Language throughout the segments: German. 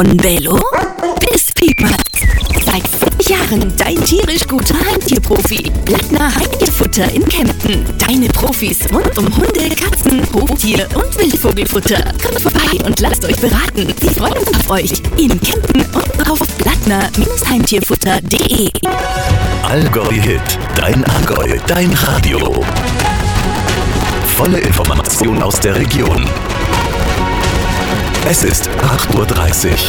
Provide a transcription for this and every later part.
Von Bello bis Piepmatz. Seit 5 Jahren dein tierisch guter Heimtierprofi. Blattner Heimtierfutter in Kempten. Deine Profis rund um Hunde, Katzen, Hoftier und Wildvogelfutter. Kommt vorbei und lasst euch beraten. Wir freuen uns auf euch in Kempten und auf blattner-heimtierfutter.de. Allgäu Hit, dein Allgäu, dein Radio. Volle Informationen aus der Region. Es ist 8:30 Uhr.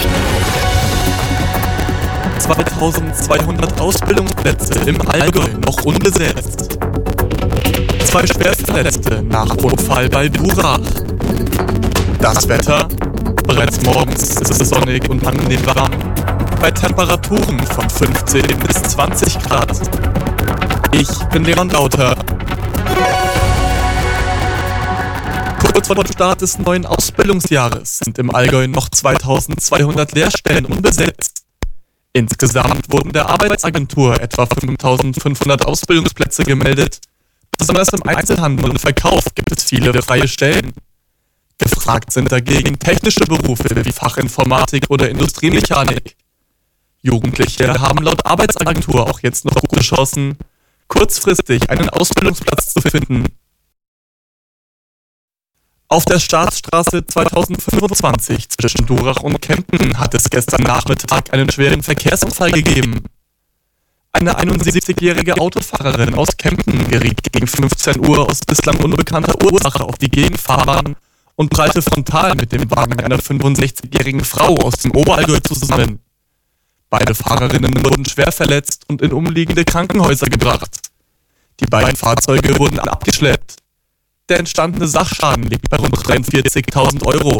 2200 Ausbildungsplätze im Allgäu noch unbesetzt. 2 Schwerverletzte nach Unfall bei Durach. Das Wetter? Bereits morgens ist es sonnig und angenehm warm. Bei Temperaturen von 15 bis 20 Grad. Ich bin Leon Lauter. Kurz vor dem Start des neuen Ausbildungsjahres sind im Allgäu noch 2200 Lehrstellen unbesetzt. Insgesamt wurden der Arbeitsagentur etwa 5500 Ausbildungsplätze gemeldet. Besonders im Einzelhandel und Verkauf gibt es viele freie Stellen. Gefragt sind dagegen technische Berufe wie Fachinformatik oder Industriemechanik. Jugendliche haben laut Arbeitsagentur auch jetzt noch gute Chancen, kurzfristig einen Ausbildungsplatz zu finden. Auf der Staatsstraße 2025 zwischen Durach und Kempten hat es gestern Nachmittag einen schweren Verkehrsunfall gegeben. Eine 71-jährige Autofahrerin aus Kempten geriet gegen 15 Uhr aus bislang unbekannter Ursache auf die Gegenfahrbahn und prallte frontal mit dem Wagen einer 65-jährigen Frau aus dem Oberallgäu zusammen. Beide Fahrerinnen wurden schwer verletzt und in umliegende Krankenhäuser gebracht. Die beiden Fahrzeuge wurden abgeschleppt. Der entstandene Sachschaden liegt bei rund 43.000 Euro.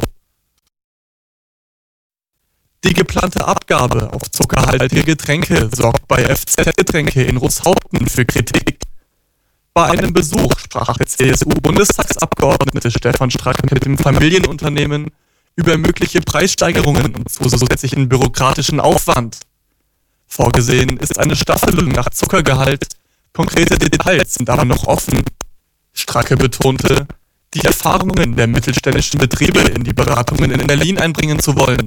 Die geplante Abgabe auf zuckerhaltige Getränke sorgt bei FZ Getränke in Rußhaupten für Kritik. Bei einem Besuch sprach der CSU-Bundestagsabgeordnete Stefan Stracke mit dem Familienunternehmen über mögliche Preissteigerungen und zusätzlichen bürokratischen Aufwand. Vorgesehen ist eine Staffelung nach Zuckergehalt, konkrete Details sind aber noch offen. Stracke betonte, die Erfahrungen der mittelständischen Betriebe in die Beratungen in Berlin einbringen zu wollen.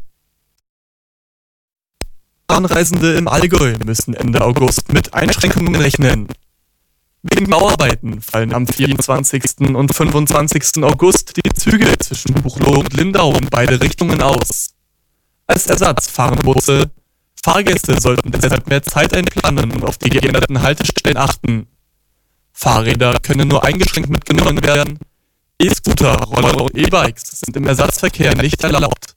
Anreisende im Allgäu müssen Ende August mit Einschränkungen rechnen. Wegen Bauarbeiten fallen am 24. und 25. August die Züge zwischen Buchloe und Lindau in beide Richtungen aus. Als Ersatz fahren Busse. Fahrgäste sollten deshalb mehr Zeit einplanen und auf die geänderten Haltestellen achten. Fahrräder können nur eingeschränkt mitgenommen werden. E-Scooter, Roller und E-Bikes sind im Ersatzverkehr nicht erlaubt.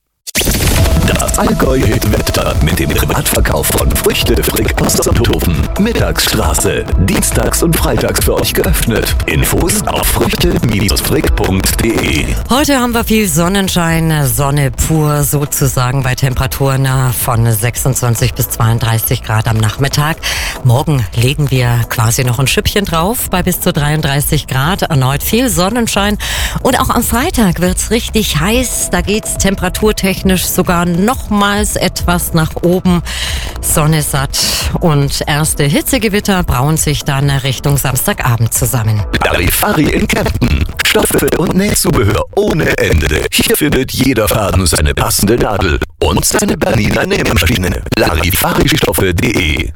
Das Allgäu-Hit-Wetter mit dem Privatverkauf von Früchte Frick aus Sonthofen. Mittagsstraße. Dienstags und freitags für euch geöffnet. Infos auf früchte-frick.de. Heute haben wir viel Sonnenschein, Sonne pur sozusagen bei Temperaturen von 26 bis 32 Grad am Nachmittag. Morgen legen wir quasi noch ein Schüppchen drauf bei bis zu 33 Grad. Erneut viel Sonnenschein. Und auch am Freitag wird's richtig heiß. Da geht's temperaturtechnisch sogar nochmals etwas nach oben. Sonne satt und erste Hitzegewitter brauen sich dann Richtung Samstagabend zusammen. Larifari in Kempten. Stoffe und Nähzubehör ohne Ende. Hier findet jeder Faden seine passende Nadel und seine Bernina Nähmaschine. Larifari-Stoffe.de.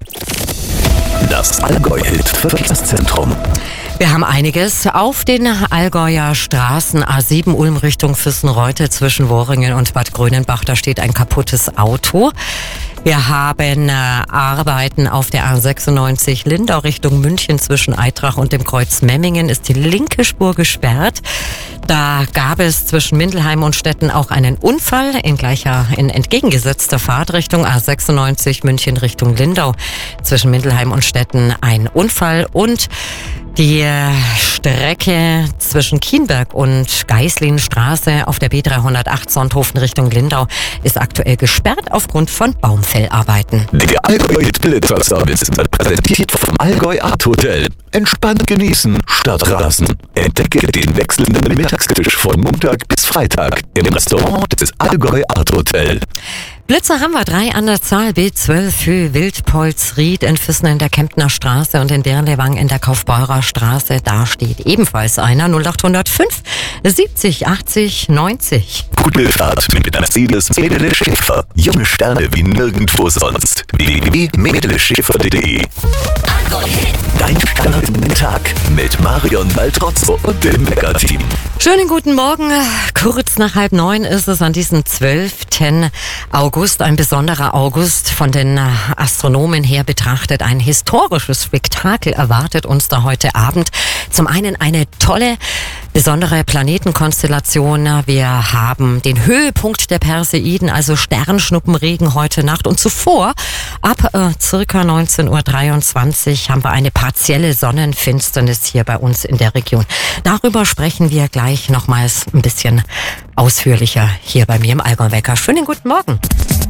Das Allgäu-Hit Verkehrszentrum. Wir haben einiges auf den Allgäuer Straßen. A7 Ulm Richtung Füssenreute zwischen Worringen und Bad Grönenbach. Da steht ein kaputtes Auto. Wir haben Arbeiten auf der A96 Lindau Richtung München zwischen Eitrach und dem Kreuz Memmingen. Ist die linke Spur gesperrt. Da gab es zwischen Mindelheim und Stetten auch einen Unfall in entgegengesetzter Fahrtrichtung. A96 München Richtung Lindau zwischen Mindelheim und Stetten ein Unfall und die Strecke zwischen Kienberg und Geislinstraße auf der B308 Sonthofen Richtung Lindau ist aktuell gesperrt aufgrund von Baumfellarbeiten. Der Allgäu-Blitzer-Service wird präsentiert vom Allgäu Art Hotel. Entspannt genießen statt rasen. Entdecke den wechselnden Mittagstisch von Montag bis Freitag im Restaurant des Allgäu Art Hotel. Blitzer haben wir 3 an der Zahl. B12 für Wildpolsried in Füssen in der Kemptner Straße und in Dirnlewang in der Kaufbeurer Straße. Da steht ebenfalls einer. 0805 70 80 90. Gute Fahrt mit Mercedes Mädele Schäfer. Junge Sterne wie nirgendwo sonst. www.mädeleschäfer.de. Dein Start in den Tag mit Marion Baltrozzo und dem Wecker-Team. Schönen guten Morgen. Kurz nach 8:30 ist es an diesem 12. August. Ein besonderer August von den Astronomen her betrachtet. Ein historisches Spektakel erwartet uns da heute Abend. Zum einen eine tolle, besondere Planetenkonstellation. Wir haben den Höhepunkt der Perseiden, also Sternschnuppenregen heute Nacht. Und zuvor, ab circa 19:23 Uhr, haben wir eine partielle Sonnenfinsternis hier bei uns in der Region. Darüber sprechen wir gleich nochmals ein bisschen ausführlicher hier bei mir im Allgäu Wecker. Schönen guten Morgen.